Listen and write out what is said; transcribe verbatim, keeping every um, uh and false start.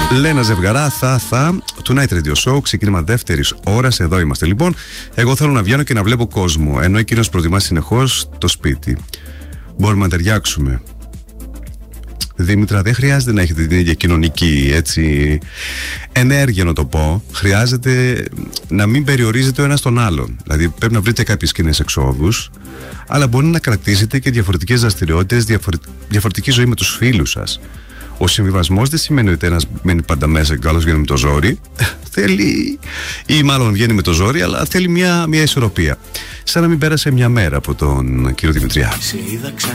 Λένα Ζευγαρά, θα, θα. Tonight Radio Show, ξεκίνημα δεύτερης ώρας. Εδώ είμαστε λοιπόν. Εγώ θέλω να βγαίνω και να βλέπω κόσμο, ενώ εκείνος προτιμά συνεχώς το σπίτι. Μπορούμε να ταιριάξουμε. Δήμητρα, δεν χρειάζεται να έχετε την ίδια κοινωνική έτσι, ενέργεια, να το πω. Χρειάζεται να μην περιορίζετε ο ένας τον άλλον. Δηλαδή, πρέπει να βρείτε κάποιες κοινές εξόδους, αλλά μπορεί να κρατήσετε και διαφορετικές δραστηριότητες, διαφορε... διαφορετική ζωή με τους φίλους σας. Ο συμβιβασμός δεν σημαίνει ότι ένας μένει πάντα μέσα και ο άλλος βγαίνει με το ζόρι. Θέλει, ή μάλλον βγαίνει με το ζόρι, αλλά θέλει μια, μια ισορροπία. Σαν να μην πέρασε μια μέρα από τον κύριο Δημητριάδη.